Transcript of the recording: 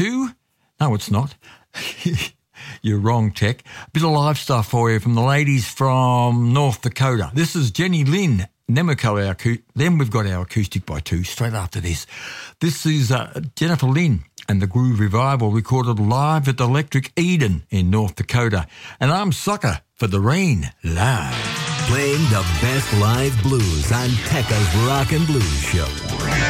Who? No, it's not. You're wrong, Tech. A bit of live stuff for you from the ladies from North Dakota. This is Jenny Lynn. Then we've got our Acoustic by Two straight after this. This is Jennifer Lynn and the Groove Revival recorded live at the Electric Eden in North Dakota. And I'm Sucker for the Rain live. Playing the best live blues on Tekka's Rock and Blues Show.